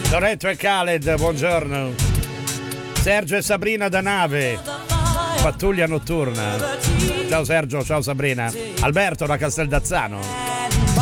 Loretto e Khaled, buongiorno. Sergio e Sabrina da Nave, pattuglia notturna. Ciao Sergio, ciao Sabrina. Alberto da Casteldazzano.